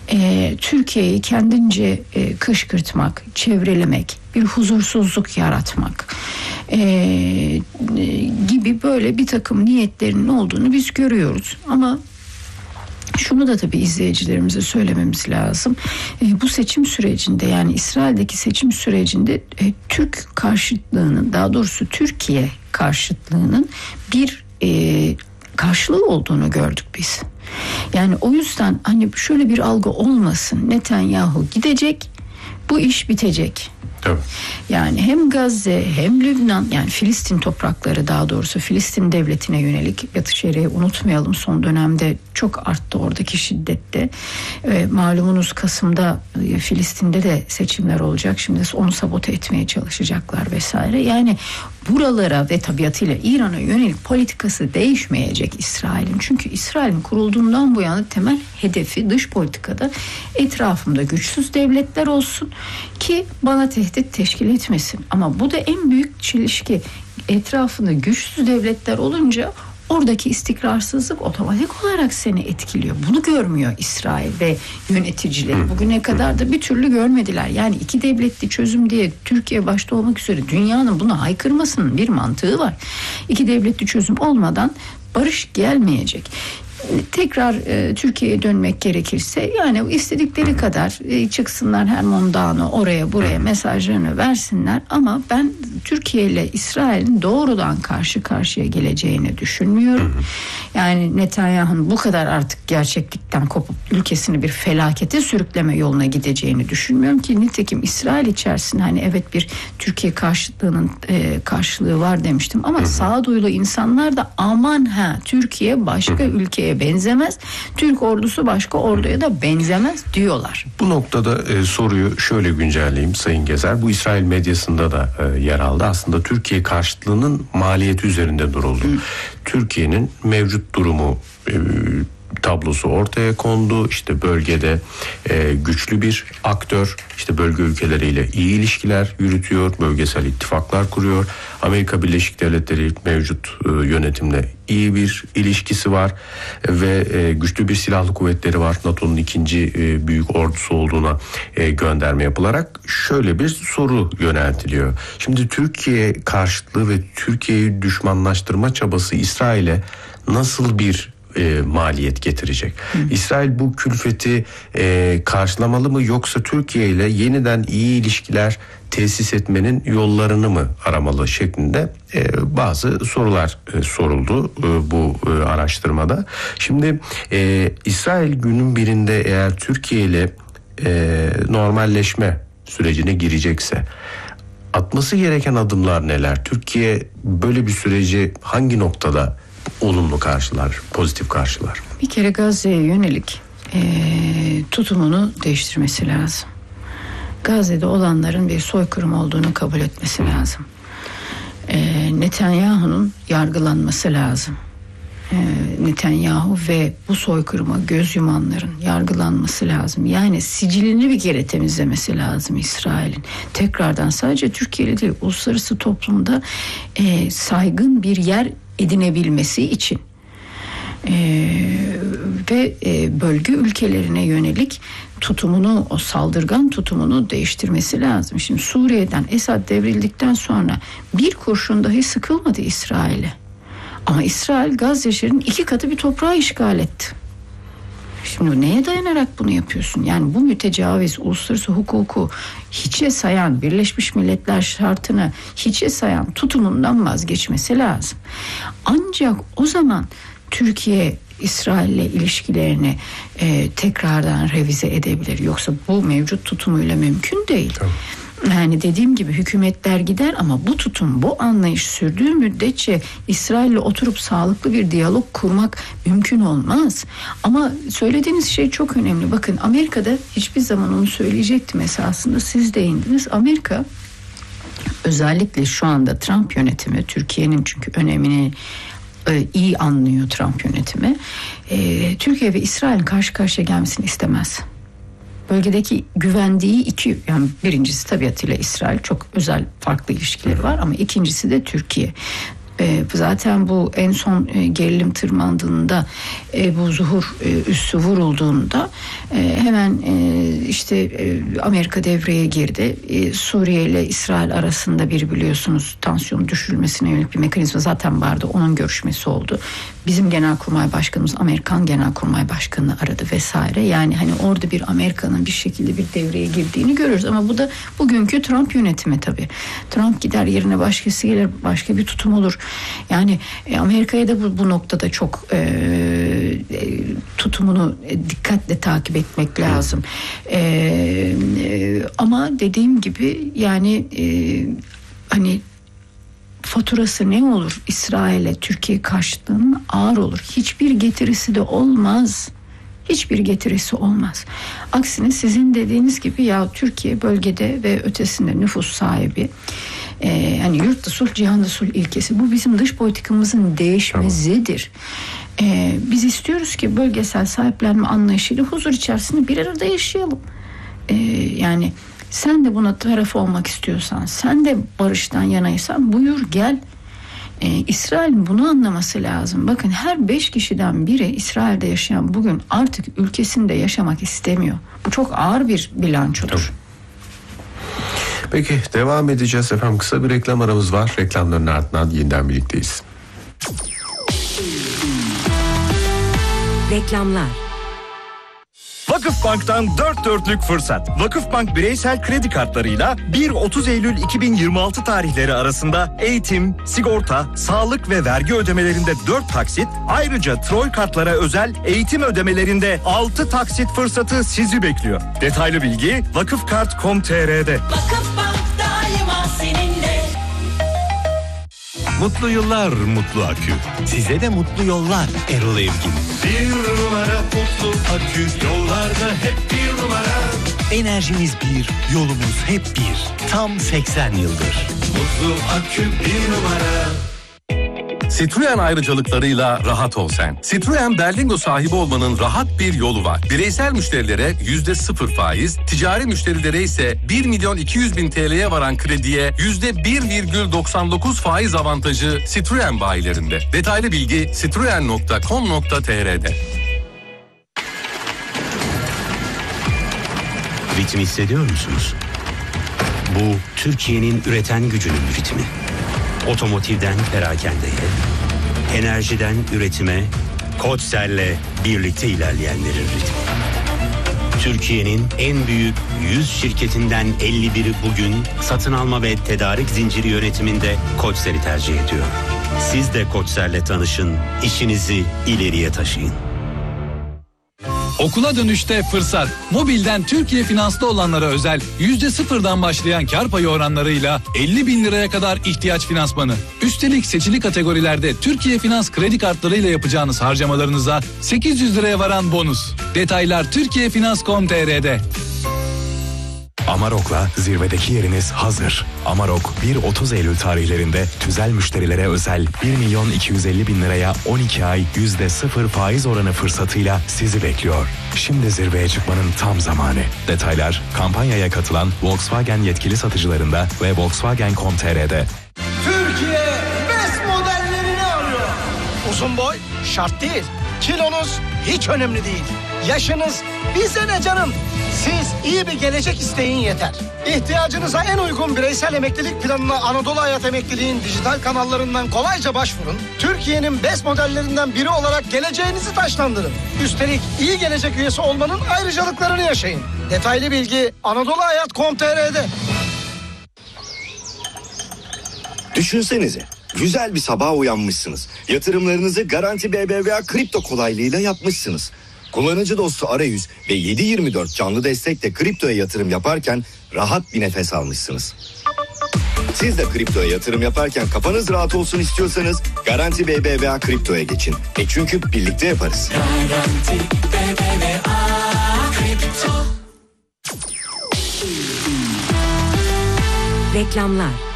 Türkiye'yi kendince kışkırtmak, çevrelemek, bir huzursuzluk yaratmak gibi böyle bir takım niyetlerinin olduğunu biz görüyoruz. Ama şunu da tabii izleyicilerimize söylememiz lazım. Bu seçim sürecinde, yani İsrail'deki seçim sürecinde Türk karşıtlığının, daha doğrusu Türkiye karşıtlığının bir karşılığı olduğunu gördük biz. Yani o yüzden hani şöyle bir algı olmasın. Netanyahu gidecek, bu iş bitecek. Tabii. Yani hem Gazze hem Lübnan, yani Filistin toprakları, daha doğrusu Filistin devletine yönelik, Batı Şeria'yı unutmayalım, son dönemde çok arttı oradaki şiddette. Malumunuz Kasım'da Filistin'de de seçimler olacak. Şimdi onu sabote etmeye çalışacaklar vesaire. Yani buralara ve tabiatıyla İran'a yönelik politikası değişmeyecek İsrail'in. Çünkü İsrail'in kurulduğundan bu yana temel hedefi dış politikada etrafımda güçsüz devletler olsun ki bana tehdit teşkil etmesin. Ama bu da en büyük çelişki. Etrafında güçsüz devletler olunca oradaki istikrarsızlık otomatik olarak seni etkiliyor. Bunu görmüyor İsrail ve yöneticileri. Bugüne kadar da bir türlü görmediler. Yani iki devletli çözüm diye Türkiye başta olmak üzere dünyanın buna haykırmasının bir mantığı var. İki devletli çözüm olmadan barış gelmeyecek. Tekrar Türkiye'ye dönmek gerekirse, yani istedikleri kadar çıksınlar Hermon Dağı'na, oraya buraya mesajlarını versinler, ama ben Türkiye ile İsrail'in doğrudan karşı karşıya geleceğini düşünmüyorum. Yani Netanyahu'nun bu kadar artık gerçeklikten kopup ülkesini bir felakete sürükleme yoluna gideceğini düşünmüyorum ki nitekim İsrail içerisinde hani evet bir Türkiye karşıtlığının karşılığı var demiştim, ama sağduyulu insanlar da aman ha Türkiye başka ülkeye benzemez, Türk ordusu başka orduya da benzemez diyorlar. Bu noktada soruyu şöyle güncelleyeyim Sayın Gezer. Bu İsrail medyasında da yer aldı. Aslında Türkiye karşıtlığının maliyeti üzerinde duruldu. Türkiye'nin mevcut durumu tablosu ortaya kondu. İşte bölgede güçlü bir aktör, işte bölge ülkeleriyle iyi ilişkiler yürütüyor, bölgesel ittifaklar kuruyor. Amerika Birleşik Devletleri mevcut yönetimle iyi bir ilişkisi var ve güçlü bir silahlı kuvvetleri var. NATO'nun ikinci büyük ordusu olduğuna gönderme yapılarak şöyle bir soru yöneltiliyor. Şimdi Türkiye karşıtlığı ve Türkiye'yi düşmanlaştırma çabası İsrail'e nasıl bir maliyet getirecek? İsrail bu külfeti karşılamalı mı, yoksa Türkiye ile yeniden iyi ilişkiler tesis etmenin yollarını mı aramalı şeklinde bazı sorular soruldu bu araştırmada. Şimdi İsrail günün birinde eğer Türkiye ile normalleşme sürecine girecekse atması gereken adımlar neler? Türkiye böyle bir süreci hangi noktada olumlu karşılar, pozitif karşılar? Bir kere Gazze'ye yönelik tutumunu değiştirmesi lazım. Gazze'de olanların bir soykırım olduğunu kabul etmesi lazım. Netanyahu'nun yargılanması lazım. Netanyahu ve bu soykırıma göz yumanların yargılanması lazım. Yani sicilini bir kere temizlemesi lazım İsrail'in. Tekrardan sadece Türkiye'li değil, uluslararası toplumda saygın bir yer edinebilmesi için ve bölge ülkelerine yönelik tutumunu, o saldırgan tutumunu değiştirmesi lazım. Şimdi Suriye'den Esad devrildikten sonra bir kurşun dahi sıkılmadı İsrail'e. Ama İsrail Gazze şehrinin 2 katı bir toprağı işgal etti. Şimdi neye dayanarak bunu yapıyorsun? Yani bu mütecaviz, uluslararası hukuku hiçe sayan, Birleşmiş Milletler şartını hiçe sayan tutumundan vazgeçmesi lazım. Ancak o zaman Türkiye İsrail'le ilişkilerini tekrardan revize edebilir. Yoksa bu mevcut tutumuyla mümkün değil. Tamam. Yani dediğim gibi hükümetler gider, ama bu tutum, bu anlayış sürdüğü müddetçe İsrail'le oturup sağlıklı bir diyalog kurmak mümkün olmaz. Ama söylediğiniz şey çok önemli. Bakın, Amerika'da hiçbir zaman onu söyleyecektim esasında, siz değindiniz. Amerika özellikle şu anda Trump yönetimi, Türkiye'nin çünkü önemini iyi anlıyor Trump yönetimi. Türkiye ve İsrail'in karşı karşıya gelmesini istemez. Bölgedeki güvendiği iki, yani birincisi tabiatıyla İsrail, çok özel farklı ilişkileri var, ama ikincisi de Türkiye. Zaten bu en son gerilim tırmandığında, bu zuhur üssü vurulduğunda hemen Amerika devreye girdi. Suriye ile İsrail arasında biliyorsunuz tansiyon düşürülmesine yönelik bir mekanizma zaten vardı. Onun görüşmesi oldu. Bizim Genelkurmay Başkanımız Amerikan Genelkurmay Başkanı'nı aradı vesaire. Yani hani orada bir Amerika'nın bir şekilde bir devreye girdiğini görüyoruz. Ama bu da bugünkü Trump yönetimi tabii. Trump gider, yerine başkası gelir, başka bir tutum olur. Yani Amerika'ya da bu noktada çok tutumunu dikkatle takip etmek lazım. Ama dediğim gibi yani hani faturası ne olur? İsrail'e Türkiye karşıtlığının ağır olur. Hiçbir getirisi de olmaz. Hiçbir getirisi olmaz. Aksine sizin dediğiniz gibi ya Türkiye bölgede ve ötesinde nüfus sahibi. Hani yurtta sulh, cihanda sulh ilkesi. Bu bizim dış politikamızın değişmezidir. Biz istiyoruz ki bölgesel sahiplenme anlayışıyla huzur içerisinde bir arada yaşayalım. Yani sen de buna taraf olmak istiyorsan, sen de barıştan yanaysan buyur gel. İsrail'in bunu anlaması lazım. Bakın her 5 kişiden biri İsrail'de yaşayan bugün artık ülkesinde yaşamak istemiyor. Bu çok ağır bir bilançodur. Peki devam edeceğiz efendim. Kısa bir reklam aramız var. Reklamların ardından yeniden birlikteyiz. Reklamlar. Vakıfbank'tan 4 dörtlük fırsat. Vakıfbank bireysel kredi kartlarıyla 1-30 Eylül 2026 tarihleri arasında eğitim, sigorta, sağlık ve vergi ödemelerinde 4 taksit, ayrıca Troy kartlara özel eğitim ödemelerinde 6 taksit fırsatı sizi bekliyor. Detaylı bilgi vakıfkart.com.tr'de. Vakıfbank daima seninle. Mutlu yıllar Mutlu Akü. Size de mutlu yollar Erol Evgin. Bir numara Mutlu Akü, yollarda hep bir numara. Enerjimiz bir, yolumuz hep bir. Tam 80 yıldır. Mutlu Akü bir numara. Citroen ayrıcalıklarıyla rahat ol sen. Citroen Berlingo sahibi olmanın rahat bir yolu var. Bireysel müşterilere %0 faiz, ticari müşterilere ise 1.200.000 TL'ye varan krediye %1,99 faiz avantajı Citroen bayilerinde. Detaylı bilgi citroen.com.tr'de. Ritmi hissediyor musunuz? Bu Türkiye'nin üreten gücünün ritmi. Otomotivden perakendeye, enerjiden üretime, Koçser'le birlikte ilerleyenlerin ritmi. Türkiye'nin en büyük 100 şirketinden 51'i bugün satın alma ve tedarik zinciri yönetiminde Koçser'i tercih ediyor. Siz de Koçser'le tanışın, işinizi ileriye taşıyın. Okula dönüşte fırsat. Mobilden Türkiye Finans'ta olanlara özel %0'dan başlayan kar payı oranlarıyla 50.000 liraya kadar ihtiyaç finansmanı. Üstelik seçili kategorilerde Türkiye Finans kredi kartlarıyla yapacağınız harcamalarınıza 800 liraya varan bonus. Detaylar turkiyefinans.com.tr'de. Amarok'la zirvedeki yeriniz hazır. Amarok 1-30 Eylül tarihlerinde tüzel müşterilere özel 1.250.000 liraya 12 ay %0 faiz oranı fırsatıyla sizi bekliyor. Şimdi zirveye çıkmanın tam zamanı. Detaylar kampanyaya katılan Volkswagen yetkili satıcılarında ve Volkswagen.com.tr'de. Türkiye BES modellerini arıyor. Uzun boy şart değil. Kilonuz hiç önemli değil. Yaşınız bize ne canım? Siz iyi bir gelecek isteyin yeter. İhtiyacınıza en uygun bireysel emeklilik planına Anadolu Hayat Emekliliğin dijital kanallarından kolayca başvurun. Türkiye'nin BES modellerinden biri olarak geleceğinizi taşlandırın. Üstelik iyi gelecek üyesi olmanın ayrıcalıklarını yaşayın. Detaylı bilgi anadoluhayat.com.tr'de. Düşünsenize, güzel bir sabaha uyanmışsınız. Yatırımlarınızı Garanti BBVA kripto kolaylığıyla yapmışsınız. Kullanıcı dostu arayüz ve 7/24 canlı destekle kriptoya yatırım yaparken rahat bir nefes almışsınız. Siz de kriptoya yatırım yaparken kafanız rahat olsun istiyorsanız Garanti BBVA kriptoya geçin. Çünkü birlikte yaparız. Garanti BBVA kripto. Reklamlar.